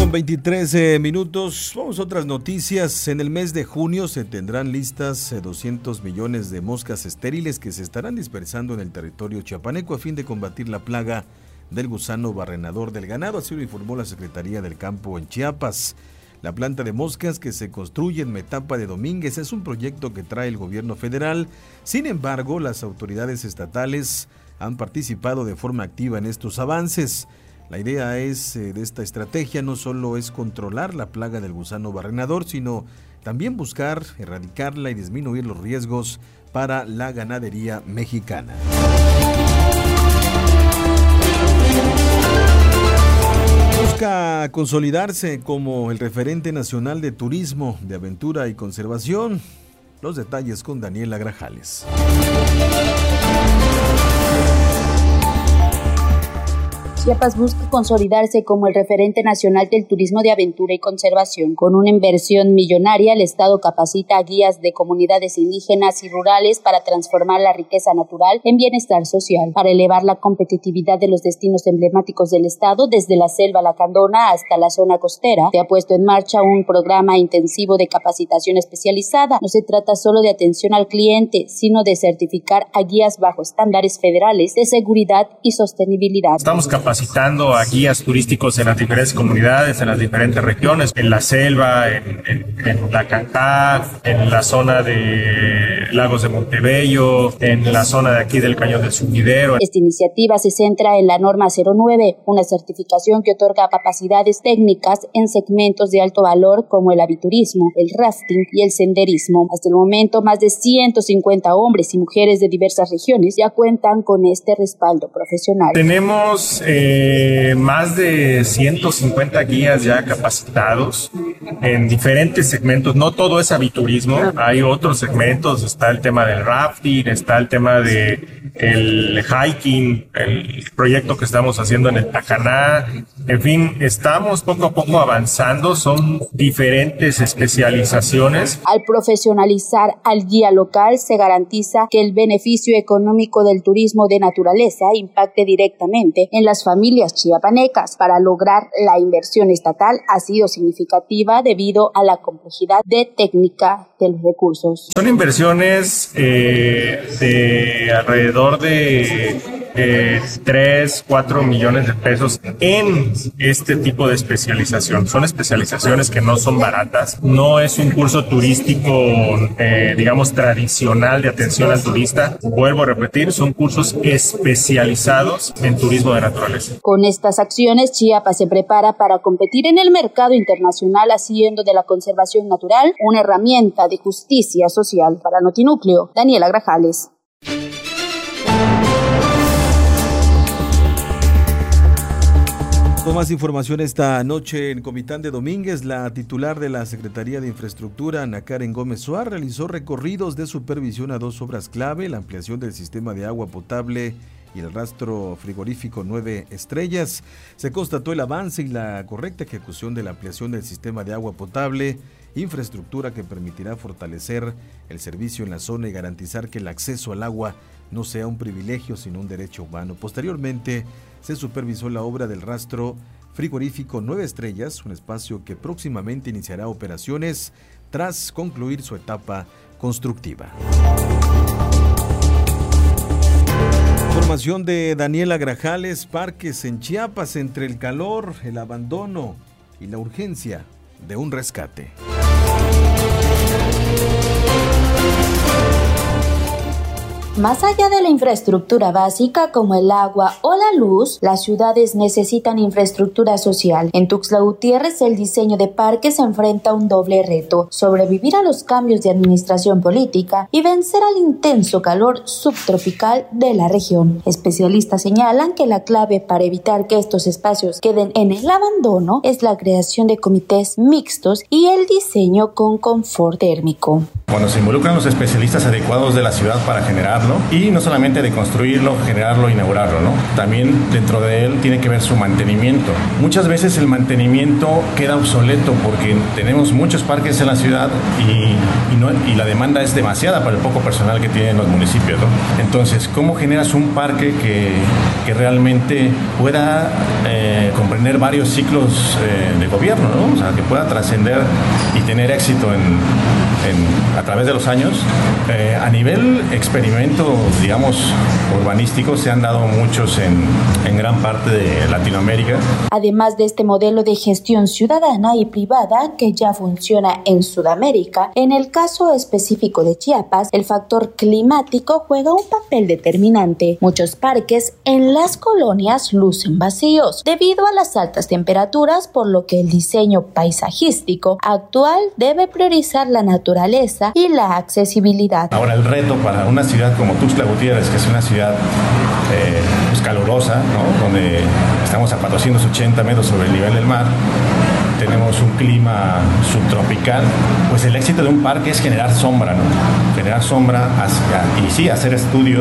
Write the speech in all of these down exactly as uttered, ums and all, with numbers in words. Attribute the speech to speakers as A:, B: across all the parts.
A: Con veintitrés eh, minutos, vamos a otras noticias. En el mes de junio se tendrán listas eh, doscientos millones de moscas estériles que se estarán dispersando en el territorio chiapaneco a fin de combatir la plaga del gusano barrenador del ganado, así lo informó la Secretaría del Campo en Chiapas. La planta de moscas que se construye en Metapa de Domínguez es un proyecto que trae el gobierno federal. Sin embargo, las autoridades estatales han participado de forma activa en estos avances. La idea es eh, de esta estrategia no solo es controlar la plaga del gusano barrenador, sino también buscar erradicarla y disminuir los riesgos para la ganadería mexicana. Busca consolidarse como el referente nacional de turismo, de aventura y conservación. Los detalles con Daniela Grajales.
B: Chiapas busca consolidarse como el referente nacional del turismo de aventura y conservación. Con una inversión millonaria, el Estado capacita a guías de comunidades indígenas y rurales para transformar la riqueza natural en bienestar social, para elevar la competitividad de los destinos emblemáticos del Estado, desde la selva lacandona hasta la zona costera. Se ha puesto en marcha un programa intensivo de capacitación especializada. No se trata solo de atención al cliente, sino de certificar a guías bajo estándares federales de seguridad y sostenibilidad.
C: Estamos capacitando capacitando a guías turísticos en las diferentes comunidades, en las diferentes regiones, en la selva, en, en, en Tlacantac, en la zona de Lagos de Montebello, en la zona de aquí del Cañón del Sumidero.
B: Esta iniciativa se centra en la norma cero nueve, una certificación que otorga capacidades técnicas en segmentos de alto valor como el aviturismo, el rafting y el senderismo. Hasta el momento, más de ciento cincuenta hombres y mujeres de diversas regiones ya cuentan con este respaldo profesional.
C: Tenemos eh, Eh, más de ciento cincuenta guías ya capacitados en diferentes segmentos. No todo es aviturismo, hay otros segmentos. Está el tema del rafting, está el tema de el hiking, el proyecto que estamos haciendo en el Tacaná. En fin, estamos poco a poco avanzando. Son diferentes especializaciones.
B: Al profesionalizar al guía local, se garantiza que el beneficio económico del turismo de naturaleza impacte directamente en las familias chiapanecas. Para lograr la inversión estatal ha sido significativa debido a la complejidad de técnica de los recursos.
C: Son inversiones eh, de alrededor de eh, tres, cuatro millones de pesos en este tipo de especialización. Son especializaciones que no son baratas. No es un curso turístico, eh, digamos, tradicional de atención al turista. Vuelvo a repetir, son cursos especializados en turismo de naturaleza.
B: Con estas acciones, Chiapas se prepara para competir en el mercado internacional, haciendo de la conservación natural una herramienta de justicia social. Para Notinúcleo, Daniela Grajales.
A: Con más información esta noche en Comitán de Domínguez, la titular de la Secretaría de Infraestructura, Ana Karen Gómez Suárez, realizó recorridos de supervisión a dos obras clave: la ampliación del sistema de agua potable y el rastro frigorífico Nueve Estrellas. Se constató el avance y la correcta ejecución de la ampliación del sistema de agua potable, infraestructura que permitirá fortalecer el servicio en la zona y garantizar que el acceso al agua no sea un privilegio, sino un derecho humano. Posteriormente, se supervisó la obra del rastro frigorífico Nueve Estrellas, un espacio que próximamente iniciará operaciones tras concluir su etapa constructiva. Información de Daniela Grajales. Parques en Chiapas entre el calor, el abandono y la urgencia de un rescate.
B: Más allá de la infraestructura básica como el agua o la luz, las ciudades necesitan infraestructura social. En Tuxtla Gutiérrez, el diseño de parques se enfrenta a un doble reto: sobrevivir a los cambios de administración política y vencer al intenso calor subtropical de la región. Especialistas señalan que la clave para evitar que estos espacios queden en el abandono es la creación de comités mixtos y el diseño con confort térmico.
D: Cuando se involucran los especialistas adecuados de la ciudad para generar ¿no? Y no solamente de construirlo, generarlo, inaugurarlo, ¿no? También dentro de él tiene que ver su mantenimiento. Muchas veces el mantenimiento queda obsoleto porque tenemos muchos parques en la ciudad y, y, no, y la demanda es demasiada para el poco personal que tienen los municipios, ¿no? Entonces, ¿cómo generas un parque que, que realmente pueda eh, comprender varios ciclos eh, de gobierno, ¿no? O sea, que pueda trascender y tener éxito en, en, a través de los años? Eh, a nivel experimento, digamos, urbanístico, se han dado muchos en, en gran parte de Latinoamérica.
B: Además de este modelo de gestión ciudadana y privada que ya funciona en Sudamérica, en el caso específico de Chiapas, el factor climático juega un papel determinante. Muchos parques en las colonias lucen vacíos debido a las altas temperaturas, por lo que el diseño paisajístico actual debe priorizar la naturaleza y la accesibilidad.
D: Ahora, el reto para una ciudad como Tuxtla Gutiérrez, que es una ciudad eh, pues calurosa, ¿no? Donde estamos a cuatrocientos ochenta metros sobre el nivel del mar, tenemos un clima subtropical, pues el éxito de un parque es generar sombra, ¿no? Generar sombra hacia, y sí, hacer estudios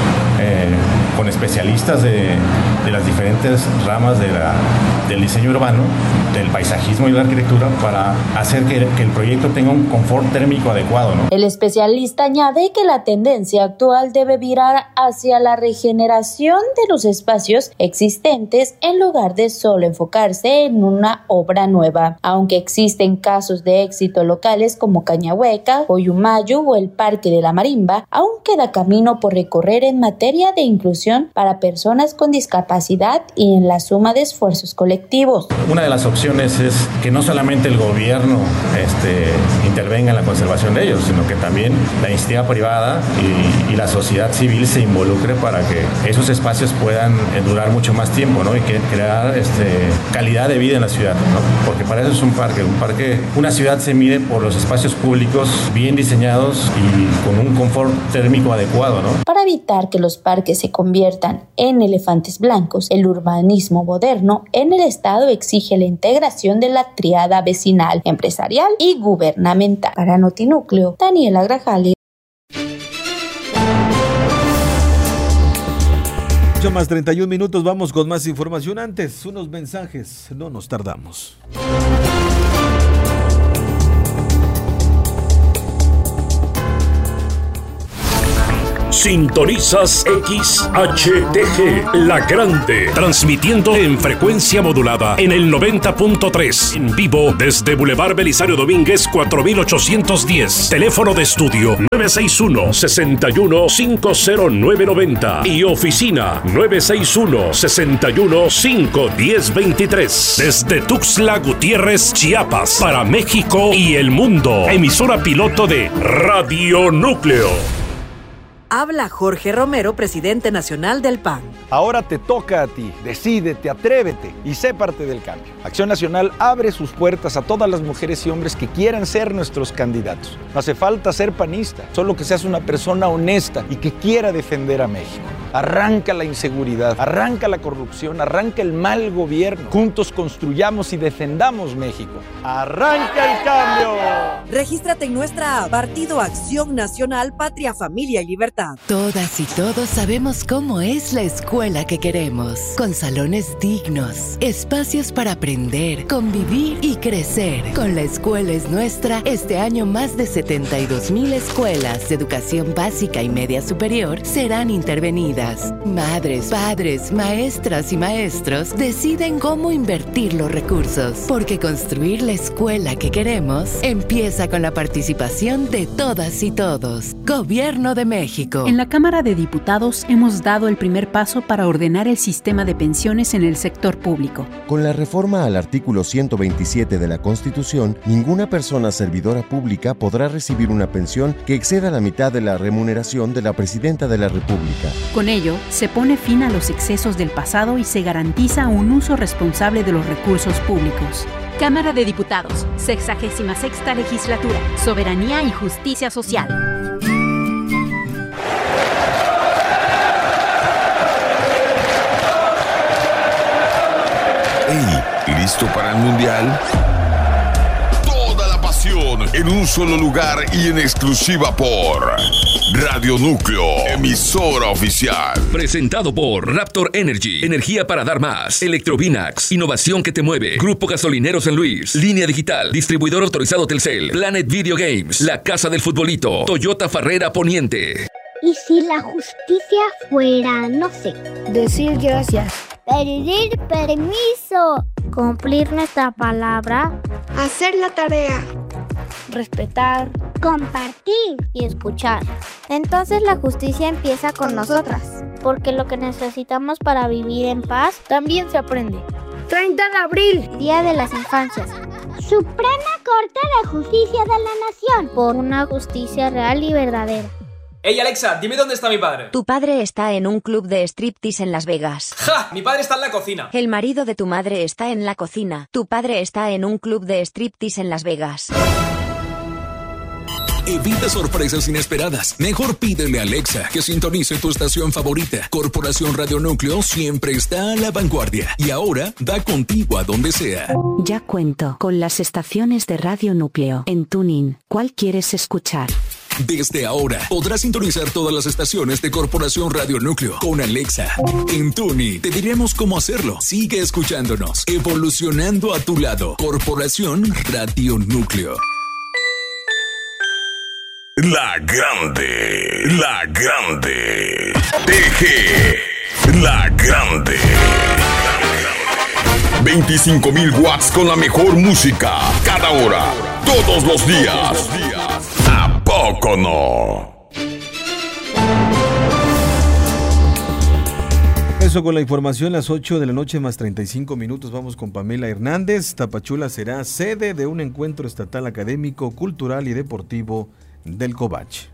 D: eh, con especialistas de, de las diferentes ramas de la, del diseño urbano, del paisajismo y de la arquitectura para hacer que, que el proyecto tenga un confort térmico adecuado, ¿no?
B: El especialista añade que la tendencia actual debe virar hacia la regeneración de los espacios existentes en lugar de solo enfocarse en una obra nueva. Aunque existen casos de éxito locales como Cañahueca, Oyumayo o el Parque de la Marimba, aún queda camino por recorrer en materia de inclusión para personas con discapacidad y en la suma de esfuerzos colectivos.
D: Una de las opciones es que no solamente el gobierno este, intervenga en la conservación de ellos, sino que también la iniciativa privada y, y la sociedad civil se involucre para que esos espacios puedan durar mucho más tiempo, ¿no? Y que crear este, calidad de vida en la ciudad, ¿no? Porque para eso es un parque. Un parque, una ciudad se mide por los espacios públicos bien diseñados y con un confort térmico adecuado, ¿no?
B: Para evitar que los parques se conviertan en elefantes blancos, el urbanismo moderno en el estado exige la integración de la tríada vecinal, empresarial y gubernamental. Para Notinúcleo, Daniela Grajales.
A: Más treinta y un minutos, vamos con más información. Antes, unos mensajes, no nos tardamos.
E: Sintonizas X H T G, La Grande, transmitiendo en frecuencia modulada en el noventa punto tres, en vivo desde Boulevard Belisario Domínguez cuatro mil ochocientos diez, teléfono de estudio nueve seis uno, seis uno cinco cero nueve nueve cero y oficina nueve seis uno, seis uno cinco uno cero dos tres, desde Tuxtla Gutiérrez, Chiapas, para México y el mundo, emisora piloto de Radio Núcleo.
F: Habla Jorge Romero, presidente nacional del P A N.
G: Ahora te toca a ti. Decídete, atrévete y sé parte del cambio. Acción Nacional abre sus puertas a todas las mujeres y hombres que quieran ser nuestros candidatos. No hace falta ser panista, solo que seas una persona honesta y que quiera defender a México. Arranca la inseguridad, arranca la corrupción, arranca el mal gobierno. Juntos construyamos y defendamos México. ¡Arranca el cambio!
F: Regístrate en nuestra app Partido Acción Nacional, Patria, Familia y Libertad.
H: Todas y todos sabemos cómo es la escuela que queremos, con salones dignos, espacios para aprender, convivir y crecer. Con La Escuela es Nuestra, este año más de setenta y dos mil escuelas de educación básica y media superior serán intervenidas. Madres, padres, maestras y maestros deciden cómo invertir los recursos, porque construir la escuela que queremos empieza con la participación de todas y todos. Gobierno de México.
I: En la Cámara de Diputados hemos dado el primer paso para ordenar el sistema de pensiones en el sector público.
J: Con la reforma al artículo ciento veintisiete de la Constitución, ninguna persona servidora pública podrá recibir una pensión que exceda la mitad de la remuneración de la Presidenta de la República.
I: Con ello, se pone fin a los excesos del pasado y se garantiza un uso responsable de los recursos públicos.
K: Cámara de Diputados, sexagésima sexta legislatura, Soberanía y Justicia Social.
L: Hey, ¿listo para el Mundial? Toda la pasión, en un solo lugar y en exclusiva por Radio Núcleo, emisora oficial.
M: Presentado por Raptor Energy, energía para dar más. Electrovinax, innovación que te mueve. Grupo Gasolinero San Luis, Línea Digital, distribuidor autorizado Telcel, Planet Video Games, La Casa del Futbolito, Toyota Farrera Poniente.
N: ¿Y si la justicia fuera, no sé, decir gracias, pedir permiso, cumplir nuestra palabra, hacer la tarea, respetar, compartir y escuchar? Entonces la justicia empieza con nosotras, porque lo que necesitamos para vivir en paz también se aprende. treinta de abril, Día de las Infancias. Suprema Corte de Justicia de la Nación, por una justicia real y verdadera.
O: Ey Alexa, dime dónde está mi padre.
P: Tu padre está en un club de striptease en Las Vegas.
O: ¡Ja! Mi padre está en la cocina.
P: El marido de tu madre está en la cocina. Tu padre está en un club de striptease en Las Vegas.
Q: Evita sorpresas inesperadas. Mejor pídele a Alexa que sintonice tu estación favorita. Corporación Radio Núcleo siempre está a la vanguardia y ahora da contigo a donde sea.
R: Ya cuento con las estaciones de Radio Núcleo en TuneIn. ¿Cuál quieres escuchar?
Q: Desde ahora podrás sintonizar todas las estaciones de Corporación Radio Núcleo con Alexa. En TuneIn te diremos cómo hacerlo. Sigue escuchándonos, evolucionando a tu lado. Corporación Radio Núcleo.
L: La Grande, La Grande. T G, La Grande. veinticinco mil watts con la mejor música. Cada hora, todos los días. ¿A poco no?
A: Eso con la información, las ocho de la noche más treinta y cinco minutos. Vamos con Pamela Hernández. Tapachula será sede de un encuentro estatal académico, cultural y deportivo del Covach.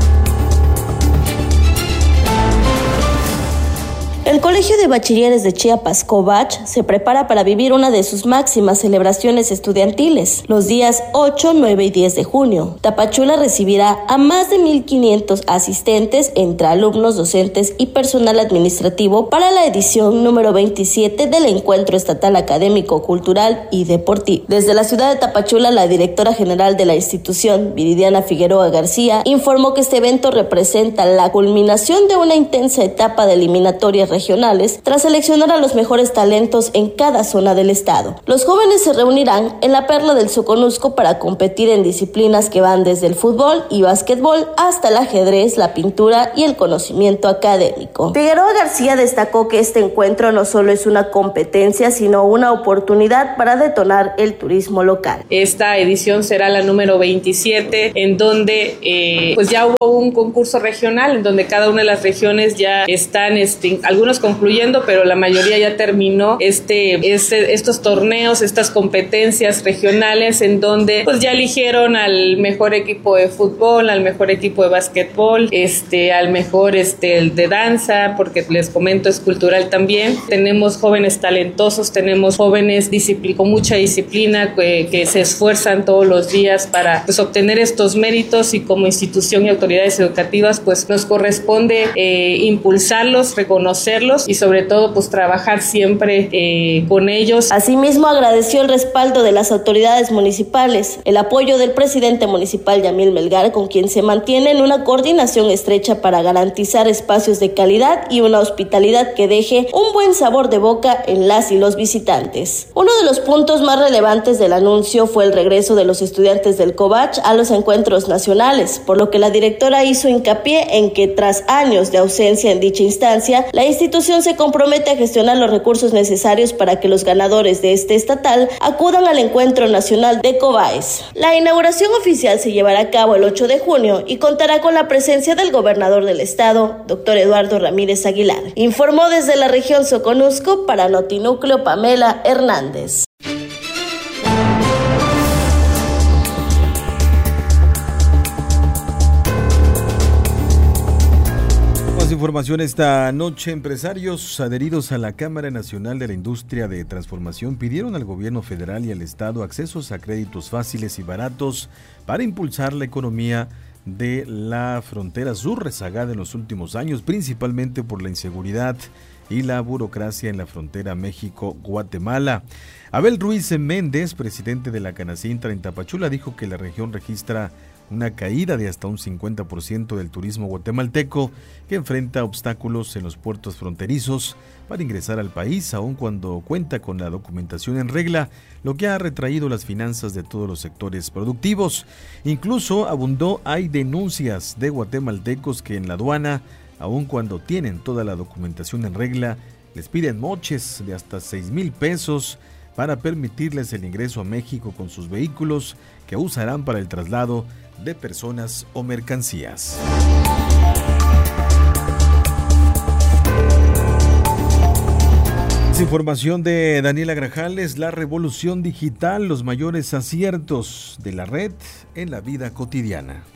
S: El Colegio de Bachilleres de Chiapas, Covach, se prepara para vivir una de sus máximas celebraciones estudiantiles, los días ocho, nueve y diez de junio. Tapachula recibirá a más de mil quinientos asistentes entre alumnos, docentes y personal administrativo para la edición número veintisiete del Encuentro Estatal Académico, Cultural y Deportivo. Desde la ciudad de Tapachula, la directora general de la institución, Viridiana Figueroa García, informó que este evento representa la culminación de una intensa etapa de eliminatorias regionales tras seleccionar a los mejores talentos en cada zona del estado. Los jóvenes se reunirán en la Perla del Soconusco para competir en disciplinas que van desde el fútbol y básquetbol hasta el ajedrez, la pintura y el conocimiento académico. Figueroa García destacó que este encuentro no solo es una competencia, sino una oportunidad para detonar el turismo local.
T: Esta edición será la número veintisiete, en donde eh, pues ya hubo un concurso regional, en donde cada una de las regiones ya están este, algunos concluyendo, pero la mayoría ya terminó este, este, estos torneos, estas competencias regionales, en donde pues ya eligieron al mejor equipo de fútbol, al mejor equipo de básquetbol, este, al mejor este, de danza, porque les comento es cultural también. Tenemos jóvenes talentosos, tenemos jóvenes discipl- con mucha disciplina que, que se esfuerzan todos los días para pues, obtener estos méritos, y como institución y autoridades educativas pues nos corresponde eh, impulsarlos, reconocerlos y sobre todo pues trabajar siempre eh, con ellos.
S: Asimismo agradeció el respaldo de las autoridades municipales, el apoyo del presidente municipal Yamil Melgar, con quien se mantiene en una coordinación estrecha para garantizar espacios de calidad y una hospitalidad que deje un buen sabor de boca en las y los visitantes. Uno de los puntos más relevantes del anuncio fue el regreso de los estudiantes del Covach a los encuentros nacionales, por lo que la directora hizo hincapié en que tras años de ausencia en dicha instancia, la institución se compromete a gestionar los recursos necesarios para que los ganadores de este estatal acudan al encuentro nacional de Cobaes. La inauguración oficial se llevará a cabo el ocho de junio y contará con la presencia del gobernador del estado, doctor Eduardo Ramírez Aguilar. Informó desde la región Soconusco para Notinúcleo Pamela Hernández.
A: Información esta noche. Empresarios adheridos a la Cámara Nacional de la Industria de Transformación pidieron al gobierno federal y al estado accesos a créditos fáciles y baratos para impulsar la economía de la frontera sur, rezagada en los últimos años, principalmente por la inseguridad y la burocracia en la frontera México-Guatemala. Abel Ruiz Méndez, presidente de la Canacintra en Tapachula, dijo que la región registra una caída de hasta un cincuenta por ciento del turismo guatemalteco, que enfrenta obstáculos en los puertos fronterizos para ingresar al país, aun cuando cuenta con la documentación en regla, lo que ha retraído las finanzas de todos los sectores productivos. Incluso abundó, hay denuncias de guatemaltecos que en la aduana, aun cuando tienen toda la documentación en regla, les piden moches de hasta seis mil pesos para permitirles el ingreso a México con sus vehículos que usarán para el traslado de personas o mercancías. Es información de Daniela Grajales, la revolución digital, los mayores aciertos de la red en la vida cotidiana.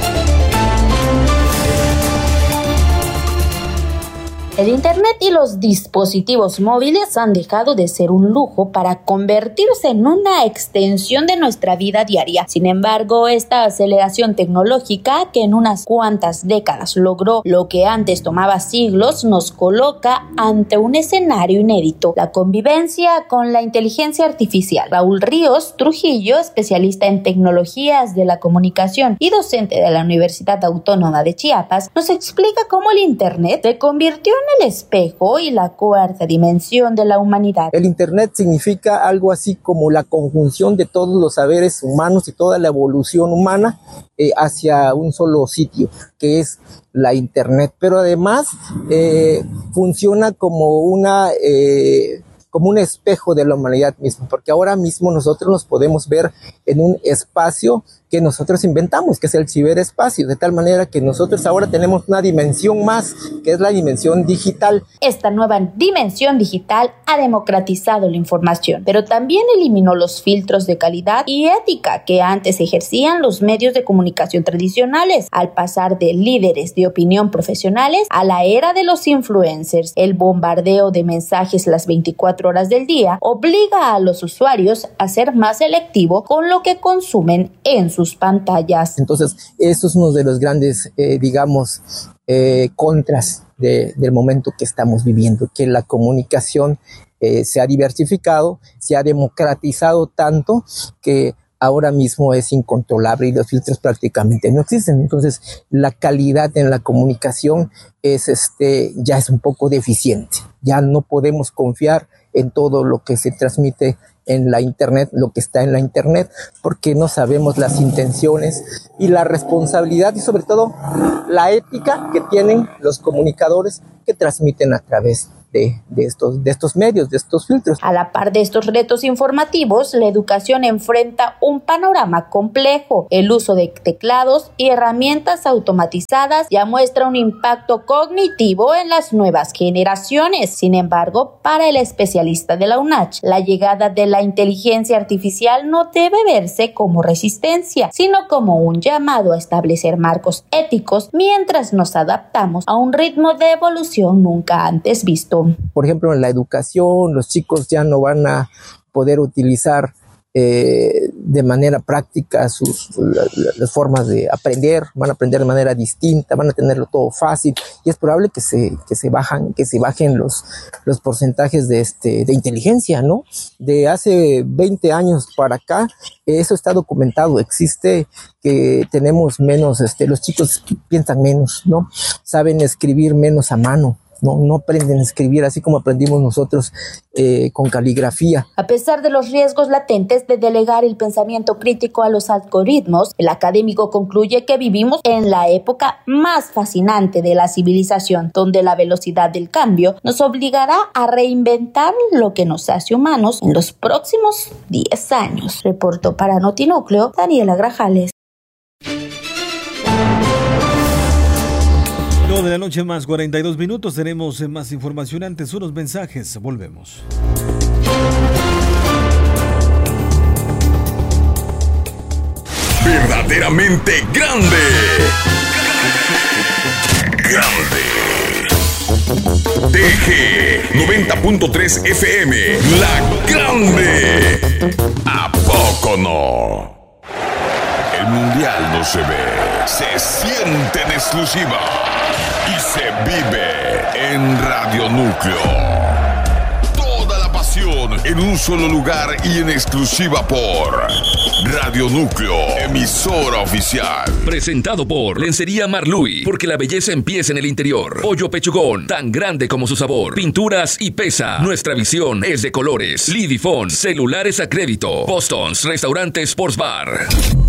B: El Internet y los dispositivos móviles han dejado de ser un lujo para convertirse en una extensión de nuestra vida diaria. Sin embargo, esta aceleración tecnológica, que en unas cuantas décadas logró lo que antes tomaba siglos, nos coloca ante un escenario inédito: la convivencia con la inteligencia artificial. Raúl Ríos Trujillo, especialista en tecnologías de la comunicación y docente de la Universidad Autónoma de Chiapas, nos explica cómo el Internet se convirtió en el espejo y la cuarta dimensión de la humanidad.
U: El Internet significa algo así como la conjunción de todos los saberes humanos y toda la evolución humana eh, hacia un solo sitio, que es la Internet. Pero además eh, funciona como una... Eh, como un espejo de la humanidad misma, porque ahora mismo nosotros nos podemos ver en un espacio que nosotros inventamos, que es el ciberespacio, de tal manera que nosotros ahora tenemos una dimensión más, que es la dimensión digital.
B: Esta nueva dimensión digital ha democratizado la información, pero también eliminó los filtros de calidad y ética que antes ejercían los medios de comunicación tradicionales, al pasar de líderes de opinión profesionales a la era de los influencers. El bombardeo de mensajes las veinticuatro horas del día obliga a los usuarios a ser más selectivos con lo que consumen en sus pantallas.
U: Entonces, eso es uno de los grandes, eh, digamos, eh, contras de, del momento que estamos viviendo, que la comunicación eh, se ha diversificado, se ha democratizado tanto que ahora mismo es incontrolable y los filtros prácticamente no existen. Entonces, la calidad en la comunicación es, este, ya es un poco deficiente. Ya no podemos confiar en todo lo que se transmite en la Internet, lo que está en la Internet, porque no sabemos las intenciones y la responsabilidad y sobre todo la ética que tienen los comunicadores que transmiten a través De, de, estos, de estos medios, de estos filtros.
B: A la par de estos retos informativos, la educación enfrenta un panorama complejo. El uso de teclados y herramientas automatizadas ya muestra un impacto cognitivo en las nuevas generaciones. Sin embargo, para el especialista de la UNACH, la llegada de la inteligencia artificial no debe verse como resistencia, sino como un llamado a establecer marcos éticos mientras nos adaptamos a un ritmo de evolución nunca antes visto.
U: Por ejemplo, en la educación, los chicos ya no van a poder utilizar eh, de manera práctica sus la, la, las formas de aprender, van a aprender de manera distinta, van a tenerlo todo fácil y es probable que se que se bajan que se bajen los los porcentajes de este de inteligencia, ¿no? De hace veinte años para acá, eso está documentado, existe que tenemos menos, este, los chicos piensan menos, ¿no? Saben escribir menos a mano. No, no aprenden a escribir así como aprendimos nosotros eh, con caligrafía.
B: A pesar de los riesgos latentes de delegar el pensamiento crítico a los algoritmos, el académico concluye que vivimos en la época más fascinante de la civilización, donde la velocidad del cambio nos obligará a reinventar lo que nos hace humanos en los próximos diez años. Reportó para Notinúcleo Daniela Grajales.
A: De la noche más cuarenta y dos minutos, tenemos más información, antes unos mensajes, volvemos.
L: Verdaderamente grande. Grande. T G noventa punto tres F M, La Grande. ¿A poco no? El mundial no se ve, se siente en exclusiva y se vive en Radio Núcleo. Toda la pasión en un solo lugar y en exclusiva por Radio Núcleo, emisora oficial.
M: Presentado por Lencería Marluy, porque la belleza empieza en el interior. Pollo Pechugón, tan grande como su sabor. Pinturas y Pesa. Nuestra visión es de colores. Lidifón, celulares a crédito. Boston's Restaurante Sports Bar.